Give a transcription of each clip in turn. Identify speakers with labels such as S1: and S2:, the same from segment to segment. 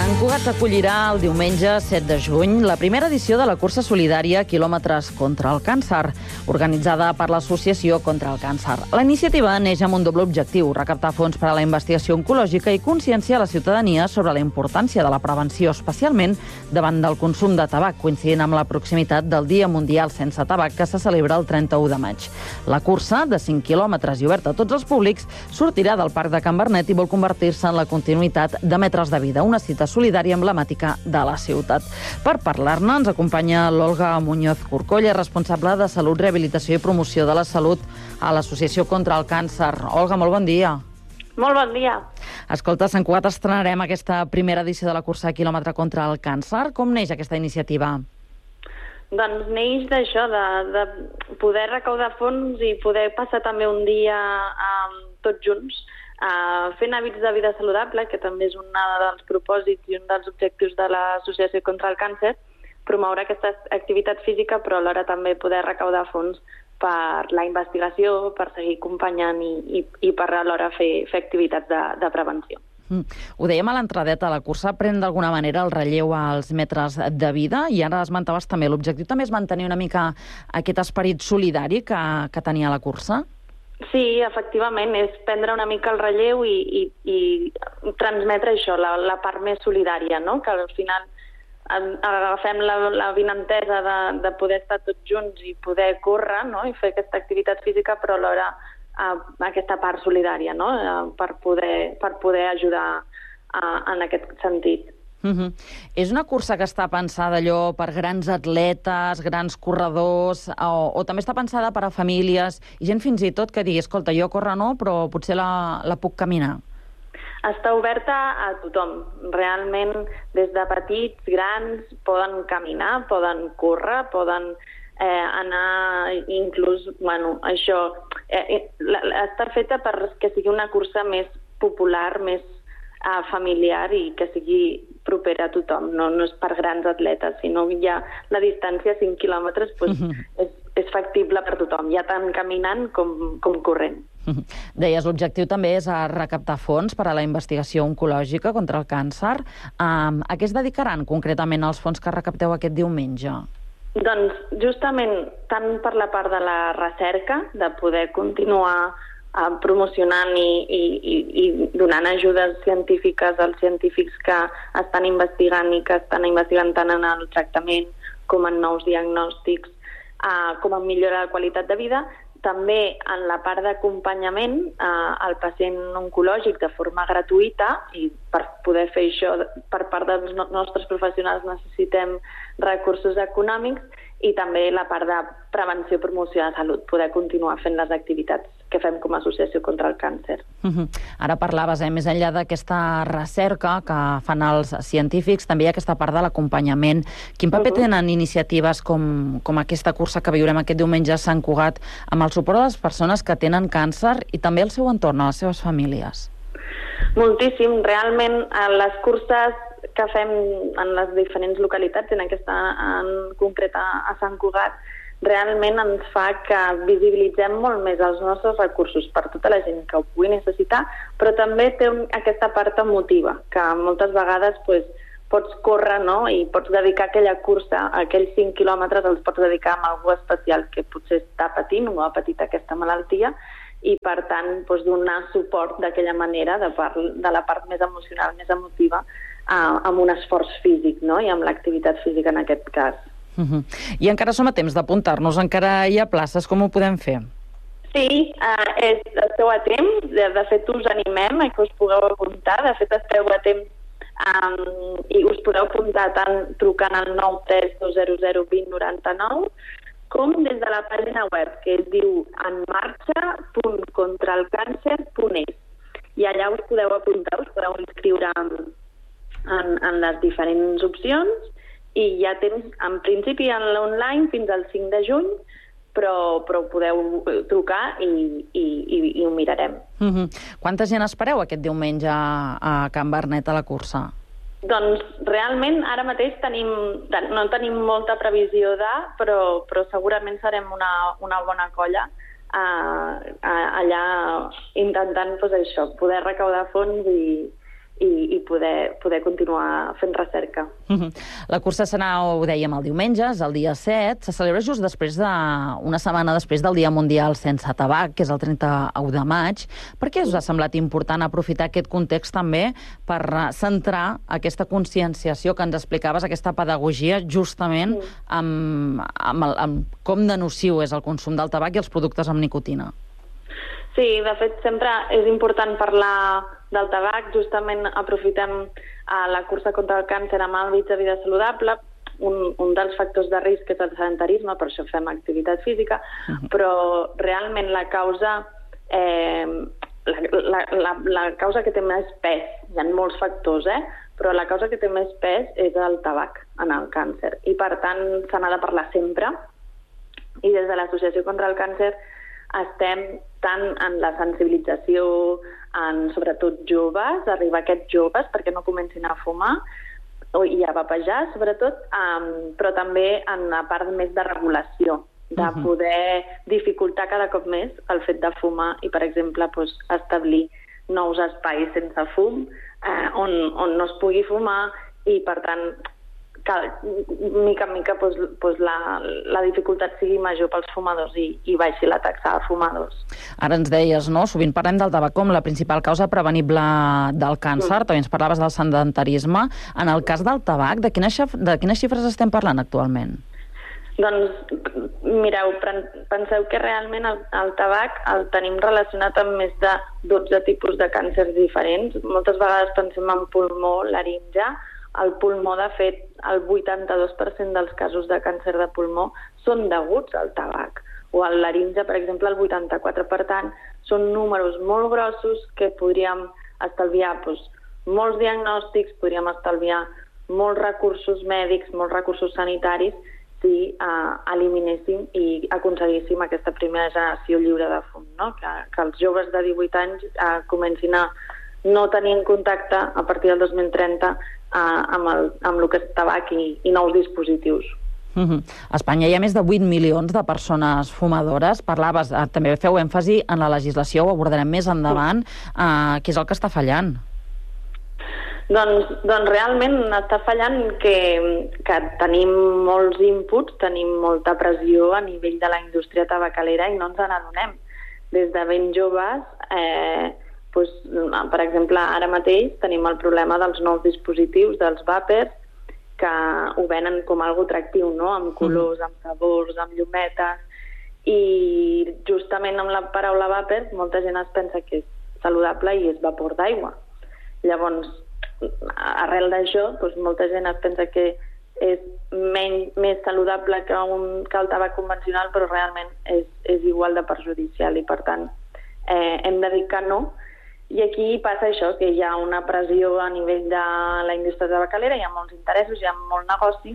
S1: Sant Cugat acollirà el diumenge 7 de juny la primera edició de la cursa solidària Quilòmetres contra el càncer, organitzada per l'Associació contra el Càncer. La iniciativa neix amb un doble objectiu: recaptar fons per a la investigació oncològica i conscienciar la ciutadania sobre la importància de la prevenció, especialment davant del consum de tabac, coincidint amb la proximitat del Dia Mundial Sense Tabac, que se celebra el 31 de maig. La cursa, de 5 quilòmetres i oberta a tots els públics, sortirà del Parc de Can Bernet i vol convertir-se en la continuïtat de Metres de Vida, una cita solidària emblemàtica de la ciutat. Per parlar-ne ens acompanya l'Olga Muñoz Corcolla, responsable de Salut, Rehabilitació i Promoció de la Salut a l'Associació contra el Càncer. Olga, molt bon dia.
S2: Molt bon dia.
S1: Escolta, a Sant Cugat estrenarem aquesta primera edició de la cursa Quilòmetre contra el Càncer. Com neix aquesta iniciativa?
S2: Doncs neix d'això, de poder recaudar fons i poder passar també un dia tots junts fent hàbits de vida saludable, que també és un dels propòsits i un dels objectius de l'Associació contra el Càncer, promoure aquesta activitat física, però alhora també poder recaudar fons per la investigació, per seguir acompanyant i per alhora fer activitats de prevenció.
S1: Ho dèiem a l'entradeta, la cursa pren d'alguna manera el relleu als metres de vida i ara esmentaves també, l'objectiu també és mantenir una mica aquest esperit solidari que tenia la cursa?
S2: Sí, efectivament, és prendre una mica el relleu i transmetre això, la part més solidària, no? Que al final agafem la vinentesa de poder estar tots junts i poder córrer, no? I fer aquesta activitat física, però alhora aquesta part solidària, no? Per poder ajudar en aquest sentit.
S1: És una cursa que està pensada allò per grans atletes, grans corredors, o també està pensada per a famílies i gent fins i tot que digui, escolta, jo córrer no, però potser la puc caminar?
S2: Està oberta a tothom. Realment, des de petits, grans, poden caminar, poden córrer, poden anar inclús, això està feta perquè sigui una cursa més popular, més familiar i que sigui propera a tothom. No és per grans atletes, sinó ja la distància 5 quilòmetres és factible per tothom, ja tant caminant com corrent.
S1: Deies, l'objectiu també és recaptar fons per a la investigació oncològica contra el càncer. A què es dedicaran concretament els fons que recapteu aquest diumenge?
S2: Doncs justament tant per la part de la recerca, de poder continuar promocionant i donant ajudes científiques als científics que estan investigant i que estan investigant tant en el tractament com en nous diagnòstics, com en millorar la qualitat de vida. També en la part d'acompanyament al pacient oncològic de forma gratuïta, i per poder fer això per part dels nostres professionals necessitem recursos econòmics, i també la part de prevenció i promoció de salut, poder continuar fent les activitats que fem com a Associació contra el Càncer.
S1: Ara parlaves, més enllà d'aquesta recerca que fan els científics, també hi ha aquesta part de l'acompanyament. Quin paper tenen iniciatives com aquesta cursa que viurem aquest diumenge a Sant Cugat amb el suport de les persones que tenen càncer i també el seu entorn, a les seves famílies?
S2: Moltíssim. Realment, les curses que fem en les diferents localitats, en aquesta en concret a Sant Cugat, realment ens fa que visibilitzem molt més els nostres recursos per tota la gent que ho pugui necessitar, però també té aquesta part emotiva, que moltes vegades pots córrer, no? I pots dedicar aquella cursa, aquells 5 quilòmetres els pots dedicar a algú especial que potser està patint o ha patit aquesta malaltia, i per tant donar suport d'aquella manera de la part més emocional, més emotiva, amb un esforç físic, no? I amb l'activitat física en aquest cas.
S1: I encara som a temps d'apuntar-nos, encara hi ha places, com ho podem fer?
S2: Sí, esteu a temps, de fet us animem a que us pugueu apuntar, de fet esteu a temps i us podeu apuntar tant trucant al 93200 2099 com des de la pàgina web, que es diu enmarxa.contralcancer.es, i allà us podeu apuntar, us podeu inscriure en les diferents opcions, i hi ha temps, en principi en l'online fins al 5 de juny, però podeu trucar i ho mirarem.
S1: Quanta gent espereu aquest diumenge a Can Bernet a la cursa?
S2: Doncs realment ara mateix no tenim molta previsió però segurament serem una bona colla allà intentant això, poder recaudar fons i poder continuar fent recerca.
S1: La cursa serà, ho dèiem, el diumenge, és el dia 7, se celebra just una setmana després del Dia Mundial Sense Tabac, que és el 31 de maig. Per què us ha semblat important aprofitar aquest context també per centrar aquesta conscienciació que ens explicaves, aquesta pedagogia, justament amb com de nociu és el consum del tabac i els productes amb nicotina?
S2: Sí, de fet, sempre és important parlar del tabac. Justament aprofitem la cursa contra el càncer amb hàbits de vida saludable. Un dels factors de risc és el sedentarisme, per això fem activitat física, però realment la causa que té més pes, hi ha molts factors, però la causa que té més pes és el tabac en el càncer. I per tant se n'ha de parlar sempre. I des de l'Associació contra el Càncer estem tant en la sensibilització en, sobretot, joves, arribar a aquests joves perquè no comencin a fumar i a vapejar, sobretot, però també en la part més de regulació, de poder dificultar cada cop més el fet de fumar i, per exemple, establir nous espais sense fum on no es pugui fumar i, per tant, que mica en mica la dificultat sigui major pels fumadors i baixi la taxa de fumadors.
S1: Ara ens deies, no? Sovint parlem del tabac com la principal causa prevenible del càncer, també ens parlaves del sedentarisme. En el cas del tabac, de quines xifres estem parlant actualment?
S2: Doncs, mireu, penseu que realment el tabac el tenim relacionat amb més de 12 tipus de càncers diferents. Moltes vegades pensem en pulmó, laringe. El pulmó, de fet, el 82% dels casos de càncer de pulmó són deguts al tabac. O el laringe, per exemple, el 84%. Per tant, són números molt grossos que podríem estalviar molts diagnòstics, podríem estalviar molts recursos mèdics, molts recursos sanitaris, si eliminéssim i aconseguíssim aquesta primera generació lliure de fum, no? Que els joves de 18 anys comencin a no tenir en contacte a partir del 2030 amb el que és tabac i nous dispositius.
S1: A Espanya hi ha més de 8 milions de persones fumadores. Parlaves, també feu èmfasi en la legislació, ho abordarem més endavant. Què és el que està fallant?
S2: Doncs realment està fallant que tenim molts inputs, tenim molta pressió a nivell de la indústria tabacalera i no ens n'adonem. Des de ben joves, per exemple, ara mateix tenim el problema dels nous dispositius, dels vàpers, que ho venen com algo atractiu, no? Amb colors, amb sabors, amb llumetes, i justament amb la paraula vàper molta gent es pensa que és saludable i és vapor d'aigua. Llavors, arrel d'això, molta gent es pensa que és més saludable que el tabac convencional, però realment és igual de perjudicial i, per tant, hem de dir que no. I aquí passa això, que hi ha una pressió a nivell de la indústria tabacalera, hi ha molts interessos, hi ha molt negoci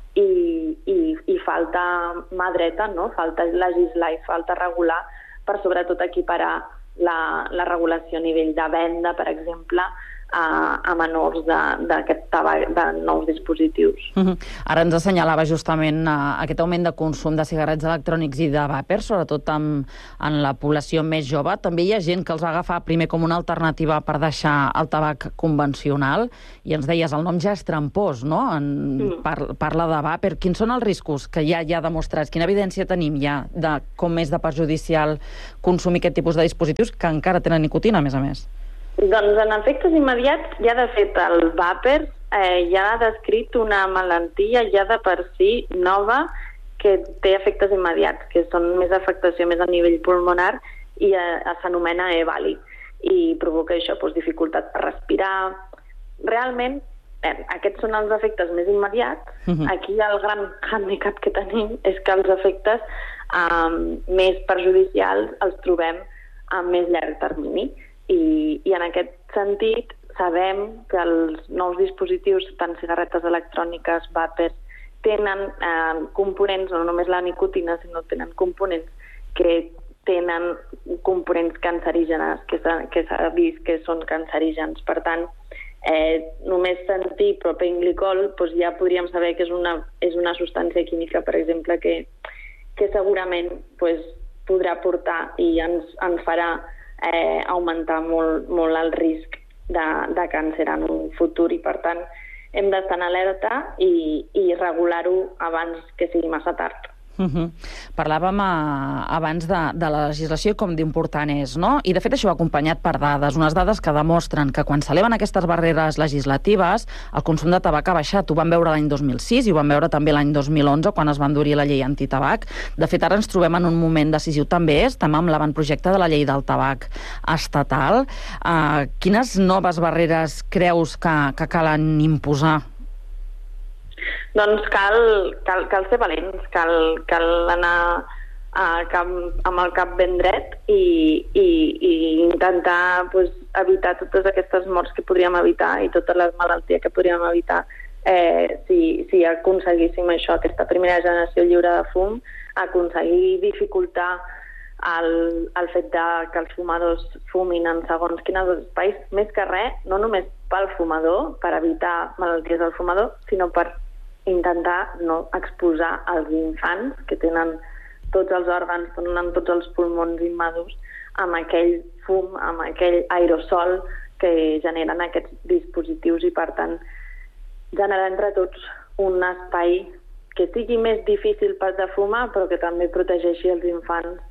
S2: i falta mà dreta, no? Falta legislar i falta regular per sobretot equiparar la regulació a nivell de venda, per exemple, a menors d'aquest tabac, de nous dispositius.
S1: Ara ens assenyalava justament aquest augment de consum de cigarrets electrònics i de vàpers, sobretot en la població més jove. També hi ha gent que els va agafar primer com una alternativa per deixar el tabac convencional, i ens deies, el nom ja és trampós, no? Parla de vàper. Quins són els riscos que ja hi ha demostrats? Quina evidència tenim ja de com és de perjudicial consumir aquest tipus de dispositius que encara tenen nicotina, a més?
S2: Doncs en efectes immediats, ja de fet el vàper ja ha descrit una malaltia ja de per si nova que té efectes immediats, que són més afectació més a nivell pulmonar i s'anomena EVALI i provoca això, dificultat per respirar. Realment, aquests són els efectes més immediats. Aquí el gran handicap que tenim és que els efectes més perjudicials els trobem a més llarg termini. I en aquest sentit sabem que els nous dispositius, tant cigarretes electròniques, vàpers, tenen components, no només la nicotina, sinó tenen components que tenen components cancerígenes, que s'ha vist que són cancerígens. Per tant, només sentir propenglicol ja podríem saber que és una substància química, per exemple, que segurament podrà portar i ens farà augmentar molt el risc de càncer en un futur i, per tant, hem d'estar en alerta i regular-ho abans que sigui massa tard.
S1: Parlàvem abans de la legislació i com d'important és, no? I de fet això va acompanyat per dades, unes dades que demostren que quan s'eleven aquestes barreres legislatives el consum de tabac ha baixat. Ho vam veure l'any 2006 i ho vam veure també l'any 2011 quan es va endurir la llei antitabac. De fet, ara ens trobem en un moment decisiu també, estem amb l'avantprojecte de la llei del tabac estatal. Quines noves barreres creus que calen imposar?
S2: Doncs cal ser valents, cal anar amb el cap ben dret i intentar evitar totes aquestes morts que podríem evitar i totes les malalties que podríem evitar si aconseguíssim això, aquesta primera generació lliure de fum, aconseguir dificultar el fet que els fumadors fumin en segons quins espais, més que res, no només pel fumador, per evitar malalties del fumador, sinó per intentar no exposar els infants que tenen tots els òrgans, tenen tots els pulmons immadurs amb aquell fum, amb aquell aerosol que generen aquests dispositius i, per tant, generar entre tots un espai que sigui més difícil de fumar però que també protegeixi els infants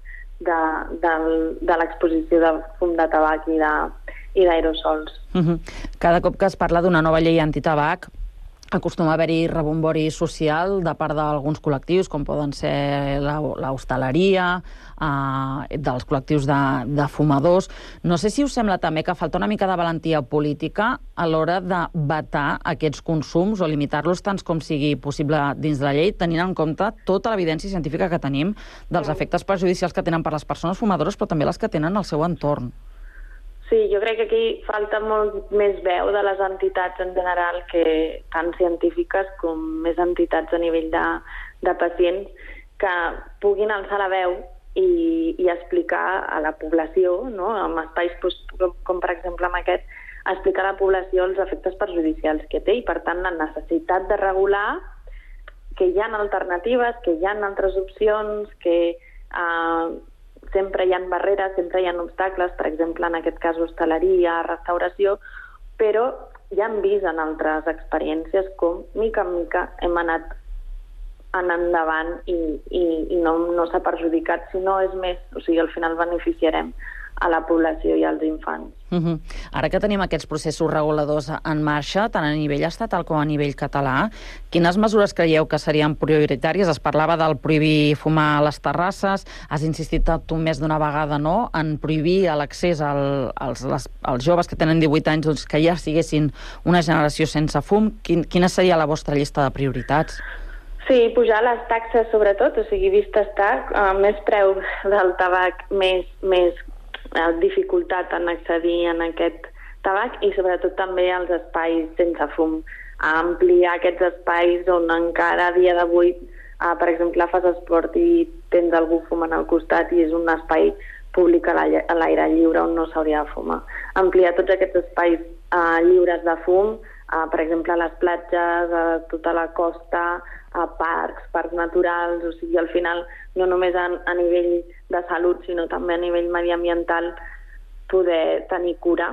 S2: de l'exposició de fum de tabac i d'aerosols.
S1: Cada cop que es parla d'una nova llei antitabac acostuma a haver-hi rebombori social de part d'alguns col·lectius, com poden ser l'hostaleria, dels col·lectius de fumadors. No sé si us sembla també que falta una mica de valentia política a l'hora de vetar aquests consums o limitar-los tants com sigui possible dins de la llei, tenint en compte tota l'evidència científica que tenim dels efectes perjudicials que tenen per les persones fumadores, però també les que tenen al seu entorn.
S2: Sí, jo crec que aquí falta molt més veu de les entitats en general, que tant científiques com més entitats a nivell de pacients, que puguin alçar la veu i explicar a la població, no? En espais com per exemple amb aquest, explicar a la població els efectes perjudicials que té i, per tant, la necessitat de regular, que hi ha alternatives, que hi ha altres opcions, que sempre hi ha barreres, sempre hi ha obstacles, per exemple, en aquest cas hostaleria, restauració, però ja hem vist en altres experiències com, mica en mica, hem anat endavant i no s'ha perjudicat, sinó és més, o sigui, al final beneficiarem a la població i als infants.
S1: Ara que tenim aquests processos reguladors en marxa, tant a nivell estatal com a nivell català, quines mesures creieu que serien prioritàries? Es parlava del prohibir fumar a les terrasses, has insistit tu més d'una vegada, no?, en prohibir l'accés als joves que tenen 18 anys, doncs, que ja siguessin una generació sense fum. Quina seria la vostra llista de prioritats?
S2: Sí, pujar les taxes sobretot, o sigui, vist està més preu del tabac, més dificultat en accedir en aquest tabac i sobretot també als espais sense fum. Ampliar aquests espais on encara a dia d'avui, per exemple, fas esport i tens algú fumant al costat i és un espai públic a l'aire lliure on no s'hauria de fumar. Ampliar tots aquests espais lliures de fum, per exemple, a les platges, a tota la costa, a parcs naturals, o sigui, al final, no només a nivell de salut, sinó també a nivell mediambiental, poder tenir cura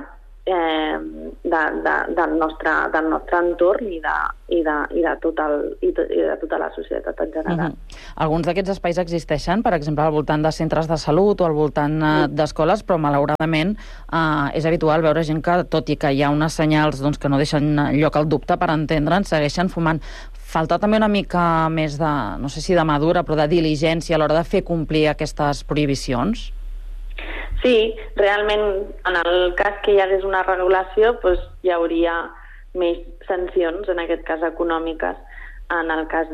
S2: del nostre entorn i de tota la societat en general.
S1: Alguns d'aquests espais existeixen, per exemple, al voltant de centres de salut o al voltant d'escoles, però malauradament és habitual veure gent que, tot i que hi ha unes senyals que no deixen lloc al dubte per entendre'n, segueixen fumant. Falta també una mica més de, no sé si de madura, però de diligència a l'hora de fer complir aquestes prohibicions?
S2: Sí, realment, en el cas que hi hagués una regulació, doncs hi hauria més sancions, en aquest cas econòmiques. En el cas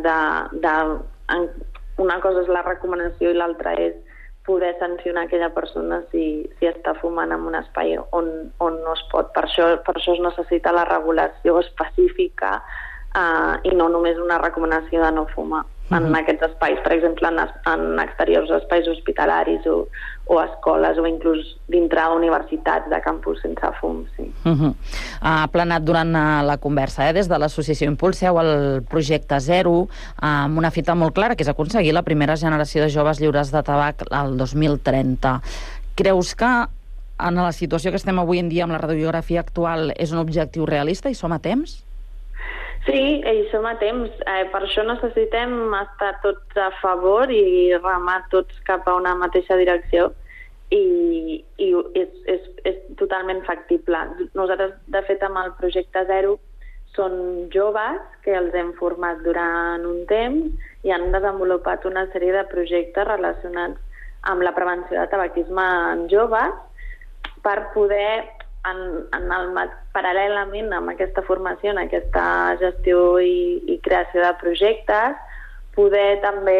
S2: una cosa és la recomanació i l'altra és poder sancionar aquella persona si està fumant en un espai on no es pot. Per això es necessita la regulació específica i no només una recomanació de no fumar en aquests espais, per exemple, en exteriors espais hospitalaris o escoles o inclús dintre universitats de campus sense fum. Sí.
S1: Ha planat durant la conversa, des de l'associació impulseu el projecte Zero amb una fita molt clara, que és aconseguir la primera generació de joves lliures de tabac al 2030. Creus que en la situació que estem avui en dia amb la radiografia actual és un objectiu realista i som a temps?
S2: Sí, i som a temps. Per això necessitem estar tots a favor i remar tots cap a una mateixa direcció i és totalment factible. Nosaltres, de fet, amb el projecte Zero són joves que els hem format durant un temps i han desenvolupat una sèrie de projectes relacionats amb la prevenció de tabaquisme en joves per poder, paral·lelament amb aquesta formació, en aquesta gestió i creació de projectes, poder també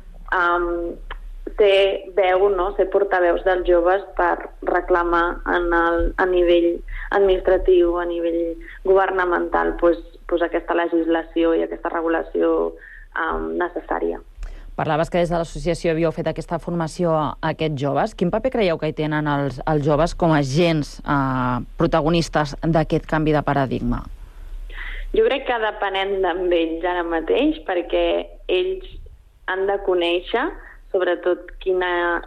S2: ser veu, no? Ser portaveus dels joves per reclamar a nivell administratiu, a nivell governamental, aquesta legislació i aquesta regulació necessària.
S1: Parlaves que des de l'associació havíeu fet aquesta formació a aquests joves. Quin paper creieu que hi tenen els joves com a agents protagonistes d'aquest canvi de paradigma?
S2: Jo crec que depenem d'ells ara mateix, perquè ells han de conèixer sobretot què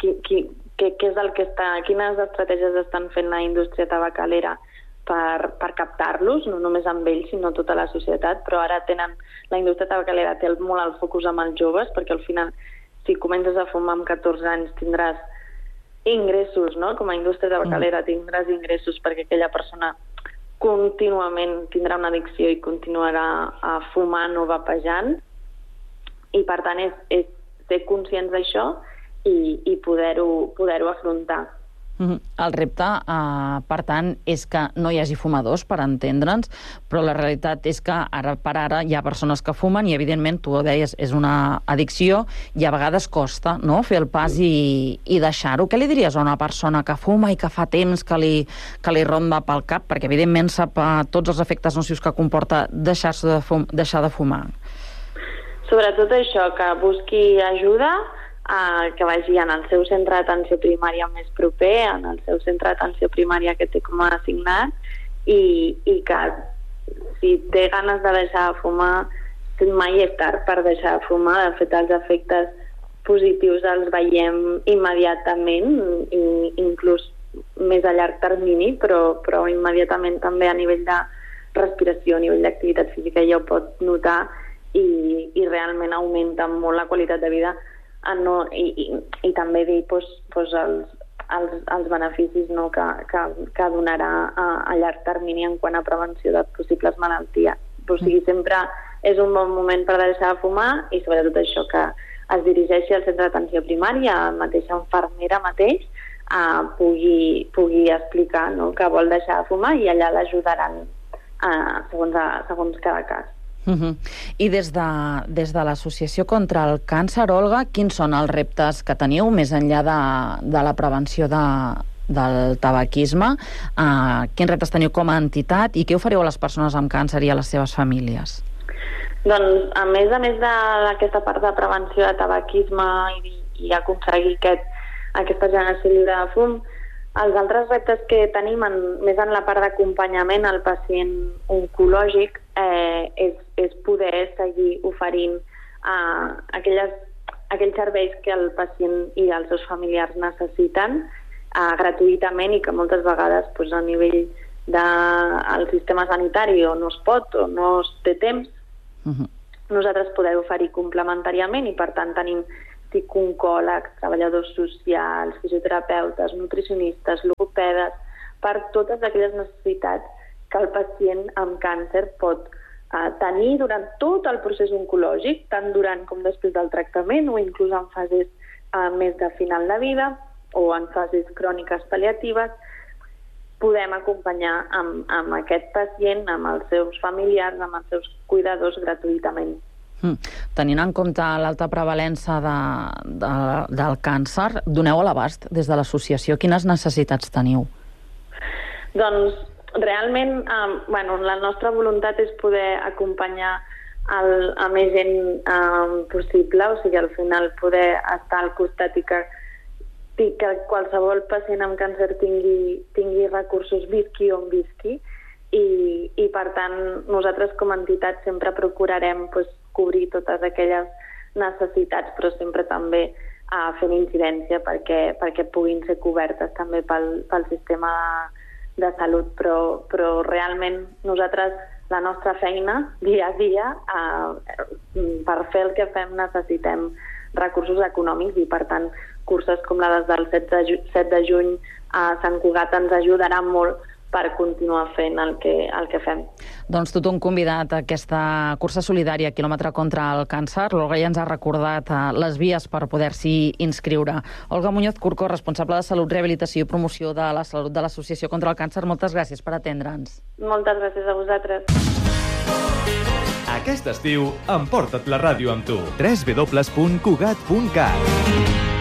S2: és el que quines estratègies estan fent la indústria tabacalera per captar-los, no només amb ells, sinó tota la societat, però ara la indústria tabacalera té molt el focus amb els joves, perquè al final, si comences a fumar amb 14 anys, tindràs ingressos, no? Com a indústria tabacalera tindràs ingressos perquè aquella persona contínuament tindrà una addicció i continuarà fumant o vapejant, i per tant és ser conscients d'això i poder-ho afrontar.
S1: El repte, per tant, és que no hi hagi fumadors, per entendre'ns, però la realitat és que ara per ara hi ha persones que fumen i, evidentment, tu ho deies, és una addicció i a vegades costa, no?, fer el pas i deixar-ho. Què li diries a una persona que fuma i que fa temps que li ronda pel cap? Perquè, evidentment, sap tots els efectes nocius que comporta deixar de fumar.
S2: Sobretot això, que busqui ajuda, que vagi en el seu centre d'atenció primària més proper, en el seu centre d'atenció primària que té com a assignat, i que si té ganes de deixar de fumar, mai és tard per deixar de fumar. De fet, els efectes positius els veiem immediatament, inclús més a llarg termini, però immediatament també a nivell de respiració, a nivell d'activitat física ja ho pot notar, i realment augmenta molt la qualitat de vida i també dir els beneficis, no, que donarà a llarg termini en quant a prevenció de possibles malalties. O sigui, sempre és un bon moment per deixar de fumar i sobretot això, que es dirigeixi al centre d'atenció primària, la mateixa infermera mateix, pugui explicar, no, que vol deixar de fumar i allà l'ajudaran segons cada cas.
S1: I des de l'Associació contra el Càncer, Olga, quins són els reptes que teniu més enllà de la prevenció del tabaquisme? Quins reptes teniu com a entitat i què ofereu a les persones amb càncer i a les seves famílies?
S2: Doncs, a més d'aquesta part de prevenció de tabaquisme i aconseguir aquesta generació lliure de fum, els altres reptes que tenim, més en la part d'acompanyament al pacient oncològic, és poder seguir oferint aquells serveis que el pacient i els seus familiars necessiten gratuïtament i que moltes vegades a nivell del sistema sanitari o no es pot o no es té temps, nosaltres poder oferir complementàriament, i per tant tenim psicòlegs, treballadors socials, fisioterapeutes, nutricionistes, logopedes, per totes aquelles necessitats que el pacient amb càncer pot tenir durant tot el procés oncològic, tant durant com després del tractament o inclús en fases més de final de vida o en fases cròniques pal·liatives. Podem acompanyar amb aquest pacient, amb els seus familiars, amb els seus cuidadors gratuïtament.
S1: Tenint en compte l'alta prevalença del càncer, doneu a l'abast des de l'associació? Quines necessitats teniu?
S2: Doncs realment la nostra voluntat és poder acompanyar a més gent possible, o sigui, al final poder estar al costat i que qualsevol pacient amb càncer tingui recursos, visqui on visqui, i per tant nosaltres com a entitat sempre procurarem cobrir totes aquelles necessitats, però sempre també fent incidència perquè puguin ser cobertes també pel sistema de salut, però realment nosaltres, la nostra feina, dia a dia, per fer el que fem necessitem recursos econòmics i, per tant, curses com la del 7 de juny a Sant Cugat ens ajudaran molt per continuar fent el que fem.
S1: Doncs tothom convidat a aquesta cursa solidària quilòmetre contra el càncer. L'Olga ja ens ha recordat les vies per poder-s'hi inscriure. Olga Muñoz Curco, responsable de Salut, Rehabilitació i Promoció de la Salut de l'Associació contra el Càncer, moltes gràcies per atendre'ns.
S2: Moltes gràcies a vosaltres.
S3: Aquest estiu, emporta't la ràdio amb tu. www.cugat.cat